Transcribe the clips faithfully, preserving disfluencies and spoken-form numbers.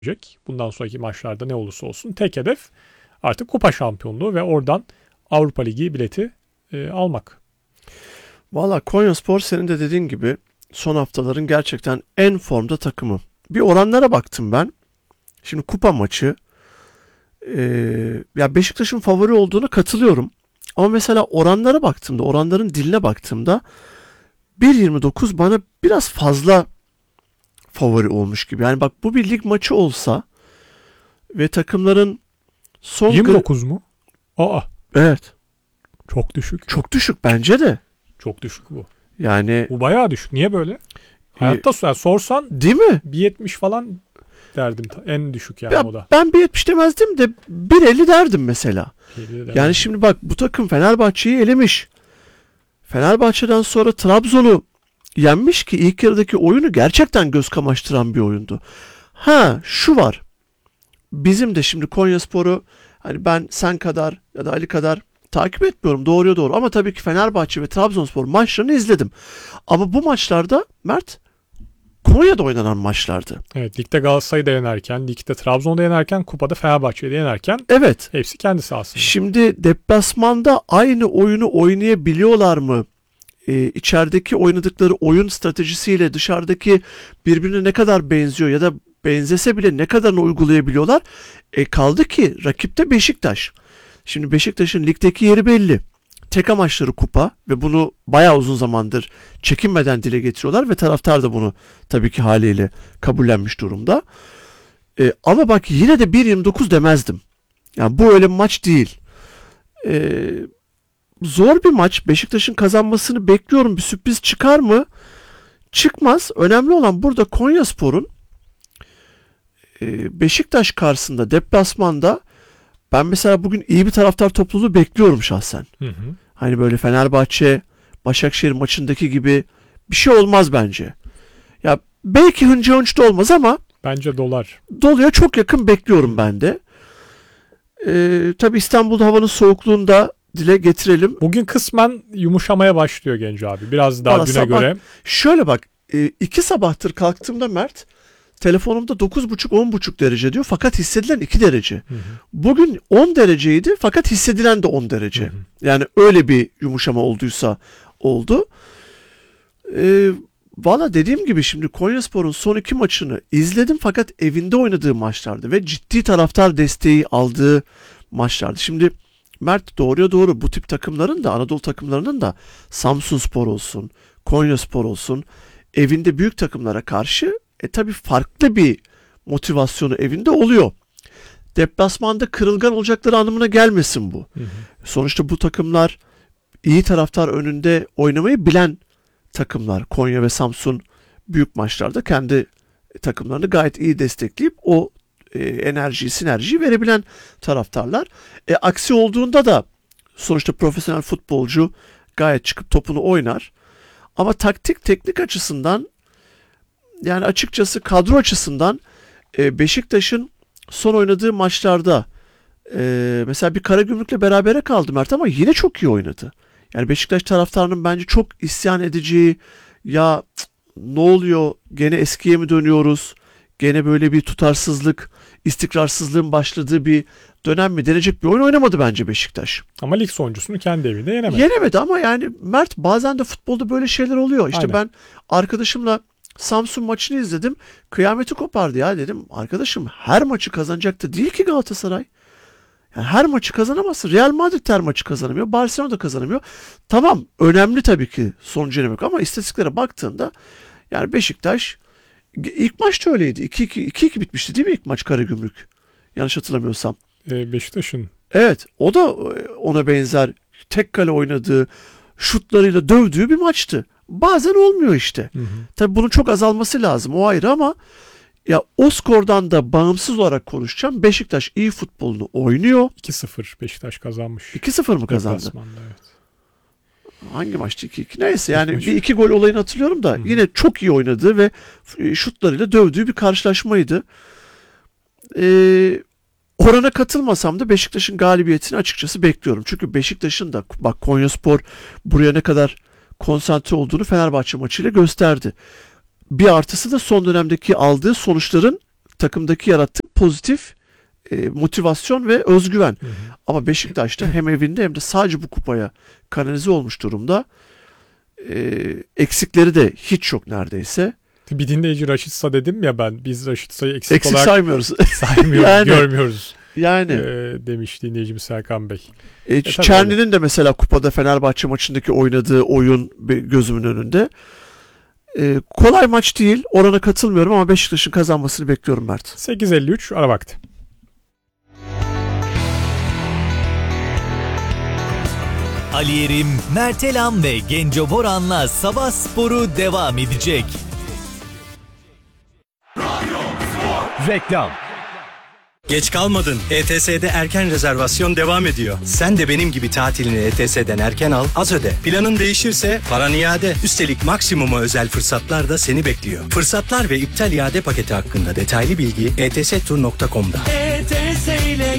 Bundan sonraki maçlarda ne olursa olsun tek hedef artık kupa şampiyonluğu ve oradan Avrupa Ligi bileti e, almak. Valla Konyaspor senin de dediğin gibi son haftaların gerçekten en formda takımı. Bir oranlara baktım ben. Şimdi kupa maçı. Ee, ya Beşiktaş'ın favori olduğuna katılıyorum. Ama mesela oranlara baktığımda, oranların diline baktığımda bir yirmi dokuz bana biraz fazla favori olmuş gibi. Yani bak bu bir lig maçı olsa ve takımların son... yirmi dokuz mu? Aa. Evet. Çok düşük. Çok düşük bence de. Çok düşük bu. Yani... Bu bayağı düşük. Niye böyle? Hayatta yani sorsan... Değil mi? bir yetmiş falan derdim. En düşük yani ya o da. Ben bir yetmiş demezdim de bir elli derdim mesela. derdim. Yani şimdi bak bu takım Fenerbahçe'yi elemiş. Fenerbahçe'den sonra Trabzon'u yenmiş ki ilk yarıdaki oyunu gerçekten göz kamaştıran bir oyundu. Ha şu var. Bizim de şimdi Konyaspor'u hani ben sen kadar ya da Ali kadar takip etmiyorum doğruya doğru. Ama tabii ki Fenerbahçe ve Trabzonspor maçlarını izledim. Ama bu maçlarda Mert Konya'da oynanan maçlardı. Evet, ligde Galatasaray'ı da yenerken, ligde Trabzon'da yenerken, kupada Fenerbahçe'yi de yenerken evet. Hepsi kendisi aslında. Şimdi deplasmanda aynı oyunu oynayabiliyorlar mı? Ee, içerideki oynadıkları oyun stratejisiyle dışarıdaki birbirine ne kadar benziyor ya da benzese bile ne kadarını uygulayabiliyorlar? E kaldı ki rakipte Beşiktaş. Şimdi Beşiktaş'ın ligdeki yeri belli. Tek amaçları kupa ve bunu bayağı uzun zamandır çekinmeden dile getiriyorlar ve taraftar da bunu tabii ki haliyle kabullenmiş durumda. E, ama bak yine de bir yirmi dokuz demezdim. Yani bu öyle bir maç değil. E, zor bir maç. Beşiktaş'ın kazanmasını bekliyorum. Bir sürpriz çıkar mı? Çıkmaz. Önemli olan burada Konyaspor'un e, Beşiktaş karşısında deplasmanda ben mesela bugün iyi bir taraftar topluluğu bekliyorum şahsen. Hı hı. Hani böyle Fenerbahçe, Başakşehir maçındaki gibi bir şey olmaz bence. Ya belki hınca hınçta olmaz ama bence dolar. Doluya çok yakın bekliyorum ben de. Ee, tabii İstanbul'da havanın soğukluğunda dile getirelim. Bugün kısmen yumuşamaya başlıyor Genco abi. Biraz daha Valla düne sabah, göre. Şöyle bak. E, iki sabahtır kalktığımda Mert telefonumda dokuz buçuk on buçuk derece diyor. Fakat hissedilen iki derece. Hı hı. Bugün on dereceydi fakat hissedilen de on derece. Hı hı. Yani öyle bir yumuşama olduysa oldu. E, Valla dediğim gibi şimdi Konyaspor'un son iki maçını izledim fakat evinde oynadığı maçlardı ve ciddi taraftar desteği aldığı maçlardı. Şimdi Mert doğruya doğru bu tip takımların da Anadolu takımlarının da Samsunspor olsun, Konyaspor olsun evinde büyük takımlara karşı e tabii farklı bir motivasyonu evinde oluyor. Deplasmanda kırılgan olacakları anlamına gelmesin bu. Hı hı. Sonuçta bu takımlar iyi taraftar önünde oynamayı bilen takımlar. Konya ve Samsun büyük maçlarda kendi takımlarını gayet iyi destekleyip o e, enerjiyi, sinerjiyi verebilen taraftarlar. E, aksi olduğunda da sonuçta profesyonel futbolcu gayet çıkıp topunu oynar. Ama taktik, teknik açısından yani açıkçası kadro açısından e, Beşiktaş'ın son oynadığı maçlarda e, mesela bir Karagümrük'le berabere kaldı Mert ama yine çok iyi oynadı. Yani Beşiktaş taraftarının bence çok isyan edeceği ya cık, ne oluyor gene eskiye mi dönüyoruz? Gene böyle bir tutarsızlık, istikrarsızlığın başladığı bir dönem mi denecek bir oyun oynamadı bence Beşiktaş. Ama lig sonuncusunu kendi evinde yenemedi. Yenemedi ama yani Mert bazen de futbolda böyle şeyler oluyor. İşte Aynen. Ben arkadaşımla Samsun maçını izledim. Kıyameti kopardı ya dedim. Arkadaşım her maçı kazanacaktı değil ki Galatasaray. Yani her maçı kazanamazsın. Real Madrid her maçı kazanamıyor. Barcelona da kazanamıyor. Tamam önemli tabii ki sonucu yenemek ama istatistiklere baktığında yani Beşiktaş ilk maçta öyleydi. iki iki, iki iki bitmişti değil mi ilk maç Karagümrük? Yanlış hatırlamıyorsam. Ee, Beşiktaş'ın. Evet o da ona benzer tek kale oynadığı şutlarıyla dövdüğü bir maçtı. Bazen olmuyor işte. Hı hı. Tabii bunun çok azalması lazım o ayrı ama ya o skordan da bağımsız olarak konuşacağım. Beşiktaş iyi futbolunu oynuyor. iki sıfır Beşiktaş kazanmış. iki sıfır mı kazandı? Evet. Hangi maçtı iki iki? Neyse yani bir iki gol olayını hatırlıyorum da Hı-hı. yine çok iyi oynadığı ve şutlarıyla dövdüğü bir karşılaşmaydı. Ee, orana katılmasam da Beşiktaş'ın galibiyetini açıkçası bekliyorum. Çünkü Beşiktaş'ın da bak Konyaspor buraya ne kadar konsantre olduğunu Fenerbahçe maçıyla gösterdi. Bir artısı da son dönemdeki aldığı sonuçların takımdaki yarattığı pozitif e, motivasyon ve özgüven. Hı hı. Ama Beşiktaş'ta hem evinde hem de sadece bu kupaya kanalize olmuş durumda. E, eksikleri de hiç yok neredeyse. Bir dinleyici Raşitsa dedim ya ben. Biz Raşitsa'yı eksik, Eksik olarak saymıyoruz. saymıyoruz, Yani. görmüyoruz. Yani Ee, demiş dinleyicimiz Serkan Bey. e, tabii Çerni'nin de mesela kupada Fenerbahçe maçındaki oynadığı oyun be- gözümün önünde. E, kolay maç değil. Orana katılmıyorum ama Beşiktaş'ın kazanmasını bekliyorum Mert. sekiz elli üç ara vakti. Ali Yerim, Mert Elam ve Genco Boran'la Sabah Sporu devam edecek. Reklam. Geç kalmadın. E T S'de erken rezervasyon devam ediyor. Sen de benim gibi tatilini E T S'den erken al, az öde. Planın değişirse paran iade. Üstelik maksimuma özel fırsatlar da seni bekliyor. Fırsatlar ve iptal iade paketi hakkında detaylı bilgi e t s tur nokta com'da. E T S ile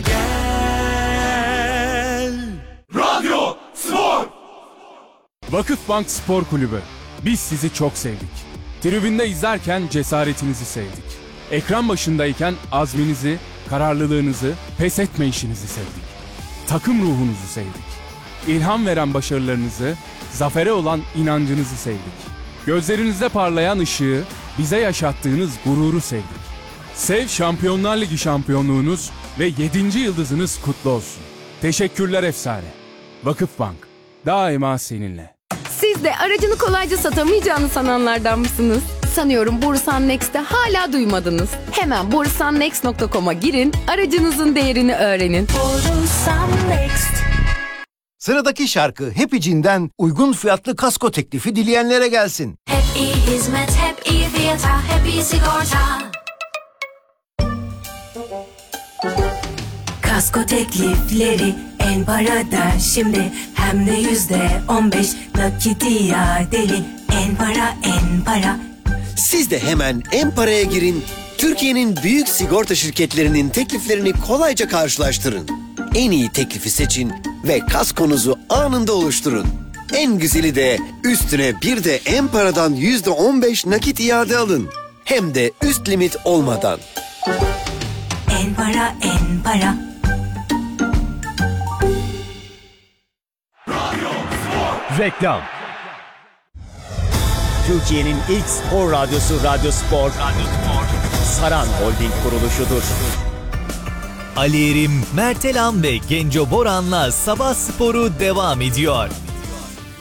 gel. Radyo Spor. Vakıfbank Spor Kulübü. Biz sizi çok sevdik. Tribünde izlerken cesaretinizi sevdik. Ekran başındayken azminizi, kararlılığınızı, pes etmeyişinizi sevdik. Takım ruhunuzu sevdik. İlham veren başarılarınızı, zafere olan inancınızı sevdik. Gözlerinizde parlayan ışığı, bize yaşattığınız gururu sevdik. Sev Şampiyonlar Ligi şampiyonluğunuz ve yedinci yıldızınız kutlu olsun. Teşekkürler efsane. Vakıfbank, daima seninle. Siz de aracını kolayca satamayacağını sananlardan mısınız? Sanıyorum Borusan Next'te hala duymadınız. Hemen borusan next nokta com'a girin, aracınızın değerini öğrenin. Borusan Next. Sıradaki şarkı Happy Jean'den uygun fiyatlı kasko teklifi dileyenlere gelsin. Hep iyi hizmet, hep iyi fiyata, hep iyi sigorta. Kasko teklifleri en parada şimdi, hem de yüzde on beş nakit iadeli. En para, en para. Siz de hemen En-Para'ya girin. Türkiye'nin büyük sigorta şirketlerinin tekliflerini kolayca karşılaştırın. En iyi teklifi seçin ve kaskonuzu anında oluşturun. En güzeli de üstüne bir de En-Para'dan yüzde on beş nakit iade alın. Hem de üst limit olmadan. En para, en para. Reklam. Türkiye'nin ilk spor radyosu Radyo Spor, Radyo Spor. Saran Holding kuruluşudur. Ali Yerim, Mert Elam ve Genco Boran'la Sabah Sporu devam ediyor.